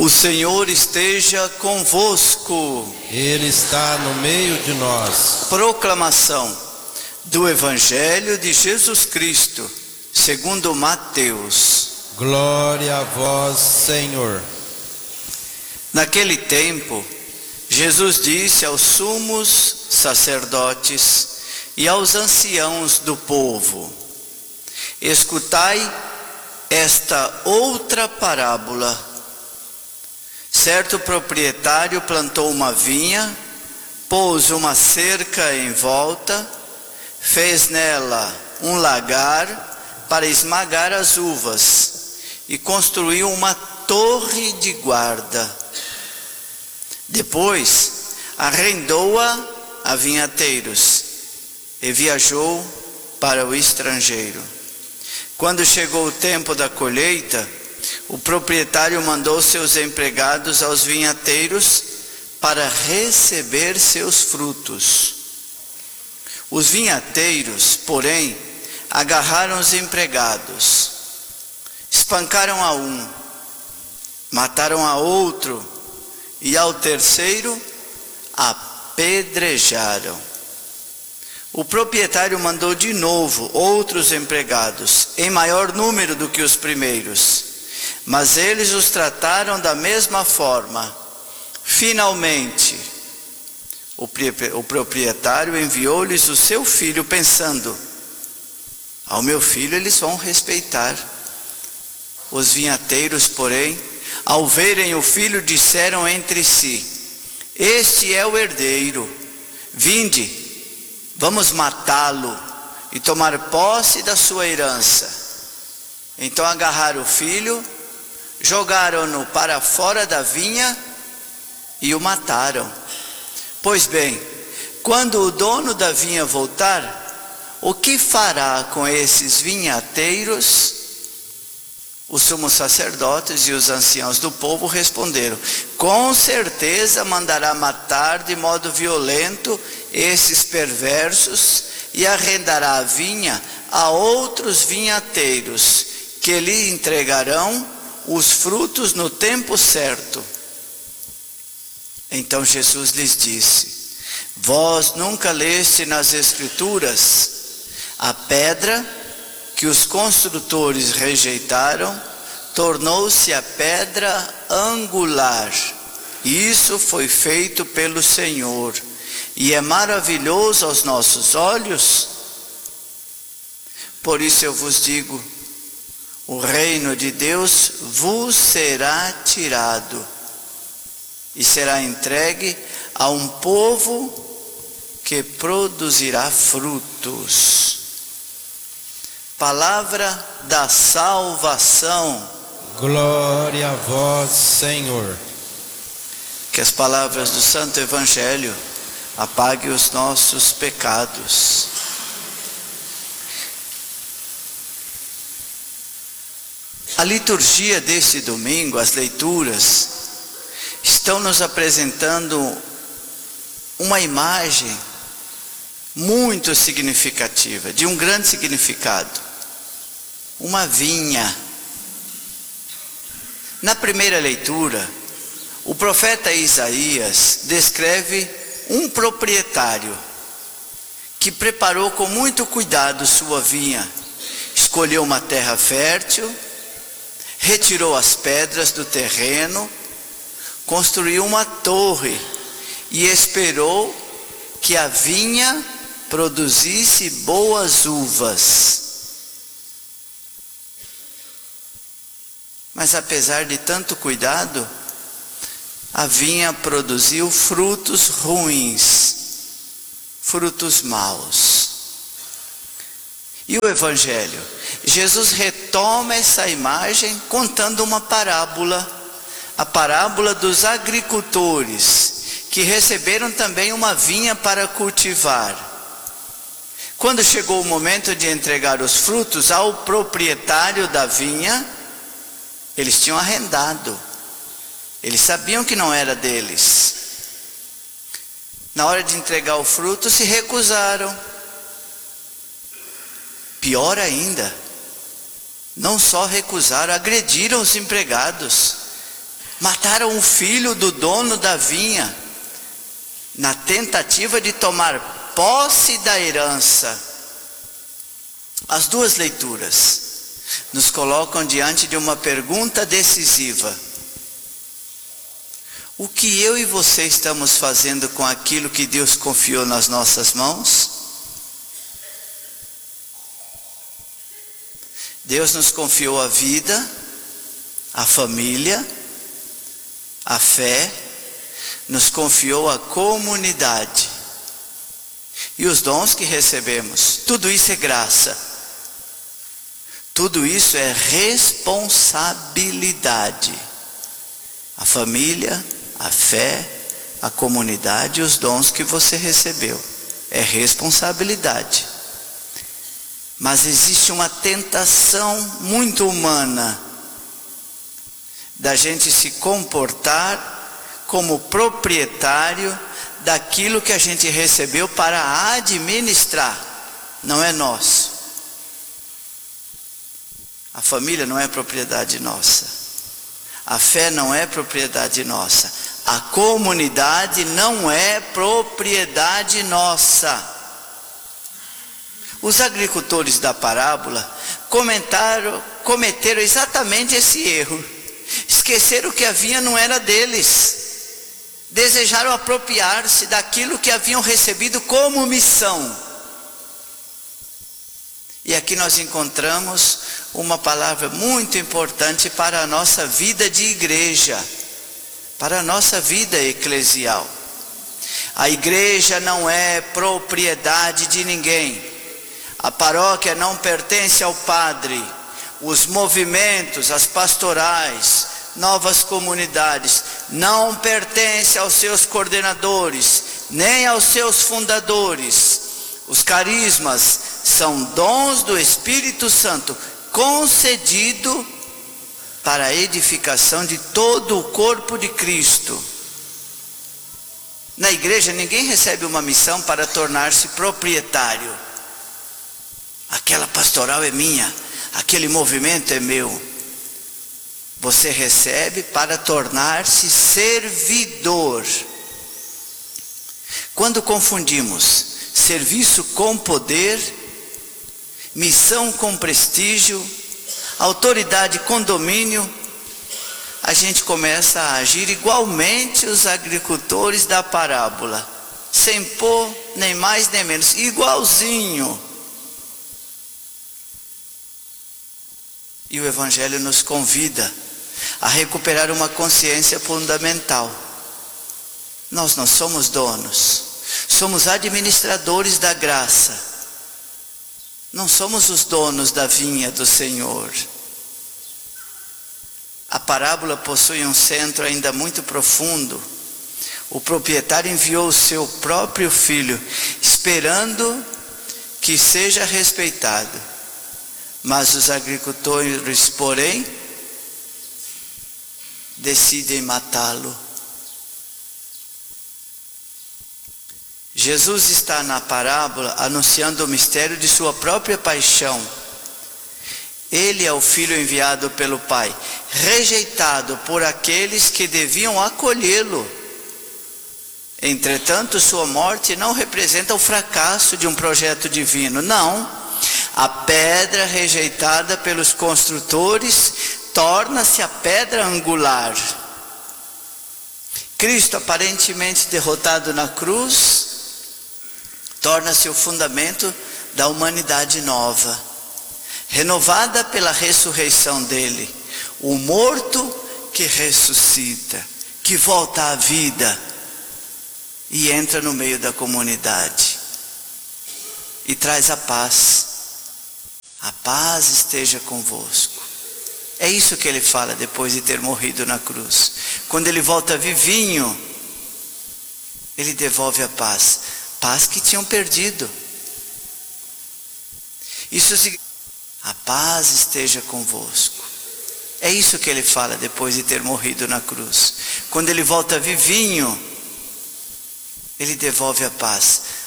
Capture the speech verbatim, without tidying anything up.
O Senhor esteja convosco. Ele está no meio de nós. Proclamação do Evangelho de Jesus Cristo, segundo Mateus. Glória a vós, Senhor. Naquele tempo, Jesus disse aos sumos sacerdotes e aos anciãos do povo: escutai esta outra parábola. Certo proprietário plantou uma vinha, pôs uma cerca em volta, fez nela um lagar para esmagar as uvas e construiu uma torre de guarda. Depois arrendou-a a vinhateiros e viajou para o estrangeiro. Quando chegou o tempo da colheita, o proprietário mandou seus empregados aos vinhateiros para receber seus frutos. Os vinhateiros, porém, agarraram os empregados, espancaram a um, mataram a outro e ao terceiro apedrejaram. O proprietário mandou de novo outros empregados, em maior número do que os primeiros, mas eles os trataram da mesma forma. Finalmente, o proprietário enviou-lhes o seu filho, pensando: ao meu filho eles vão respeitar. Os vinhateiros, porém, ao verem o filho, disseram entre si: este é o herdeiro, vinde, vamos matá-lo e tomar posse da sua herança. Então agarraram o filho, jogaram-no para fora da vinha e o mataram. Pois bem, quando o dono da vinha voltar, o que fará com esses vinhateiros? Os sumos sacerdotes e os anciãos do povo responderam: com certeza mandará matar de modo violento esses perversos e arrendará a vinha a outros vinhateiros, que lhe entregarão os frutos no tempo certo. Então Jesus lhes disse: vós nunca leste nas Escrituras: a pedra que os construtores rejeitaram tornou-se a pedra angular. Isso foi feito pelo Senhor e é maravilhoso aos nossos olhos. Por isso eu vos digo: o reino de Deus vos será tirado e será entregue a um povo que produzirá frutos. Palavra da salvação. Glória a vós, Senhor. Que as palavras do Santo Evangelho apaguem os nossos pecados. A liturgia deste domingo, as leituras, estão nos apresentando uma imagem muito significativa, de um grande significado. Uma vinha. Na primeira leitura, o profeta Isaías descreve um proprietário que preparou com muito cuidado sua vinha, escolheu uma terra fértil, retirou as pedras do terreno, construiu uma torre e esperou que a vinha produzisse boas uvas. Mas apesar de tanto cuidado, a vinha produziu frutos ruins, frutos maus. E o Evangelho? Jesus retoma essa imagem contando uma parábola, a parábola dos agricultores, que receberam também uma vinha para cultivar. Quando chegou o momento de entregar os frutos ao proprietário da vinha, eles tinham arrendado, eles sabiam que não era deles. Na hora de entregar o fruto, se recusaram. Pior ainda, não só recusaram, agrediram os empregados. Mataram o filho do dono da vinha, na tentativa de tomar posse da herança. As duas leituras nos colocam diante de uma pergunta decisiva. O que eu e você estamos fazendo com aquilo que Deus confiou nas nossas mãos? Deus nos confiou a vida, a família, a fé, nos confiou a comunidade e os dons que recebemos. Tudo isso é graça. Tudo isso é responsabilidade. A família, a fé, a comunidade e os dons que você recebeu. É responsabilidade. Mas existe uma tentação muito humana da gente se comportar como proprietário daquilo que a gente recebeu para administrar. Não é nosso. A família não é propriedade nossa. A fé não é propriedade nossa. A comunidade não é propriedade nossa. Os agricultores da parábola comentaram, cometeram exatamente esse erro. Esqueceram que a vinha não era deles. Desejaram apropriar-se daquilo que haviam recebido como missão. E aqui nós encontramos uma palavra muito importante para a nossa vida de igreja, para a nossa vida eclesial. A igreja não é propriedade de ninguém. A paróquia não pertence ao padre. Os movimentos, as pastorais, novas comunidades, não pertencem aos seus coordenadores, nem aos seus fundadores. Os carismas são dons do Espírito Santo, concedido para a edificação de todo o corpo de Cristo. Na igreja ninguém recebe uma missão para tornar-se proprietário. Aquela pastoral é minha, aquele movimento é meu. Você recebe para tornar-se servidor. Quando confundimos serviço com poder, missão com prestígio, autoridade com domínio, a gente começa a agir igualmente os agricultores da parábola, sem pôr nem mais nem menos, igualzinho. E o Evangelho nos convida a recuperar uma consciência fundamental. Nós não somos donos, somos administradores da graça. Não somos os donos da vinha do Senhor. A parábola possui um centro ainda muito profundo. O proprietário enviou o seu próprio filho, esperando que seja respeitado. Mas os agricultores, porém, decidem matá-lo. Jesus está na parábola anunciando o mistério de sua própria paixão. Ele é o filho enviado pelo Pai, rejeitado por aqueles que deviam acolhê-lo. Entretanto, sua morte não representa o fracasso de um projeto divino, não. A pedra rejeitada pelos construtores torna-se a pedra angular. Cristo, aparentemente derrotado na cruz, torna-se o fundamento da humanidade nova, renovada pela ressurreição dele. O morto que ressuscita, que volta à vida e entra no meio da comunidade e traz a paz. A paz esteja convosco. É isso que ele fala depois de ter morrido na cruz. Quando ele volta vivinho, ele devolve a paz. Paz que tinham perdido. Isso significa: a paz esteja convosco. É isso que ele fala depois de ter morrido na cruz. Quando ele volta vivinho, ele devolve a paz.